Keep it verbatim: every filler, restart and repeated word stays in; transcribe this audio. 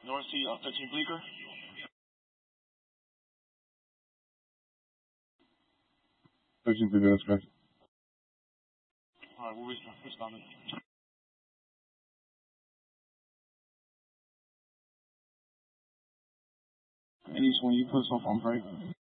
North Sea, uh, thirteen Bleecker. thirteen Bleecker, that's correct. Alright, we'll respond. Any one you put us off on break.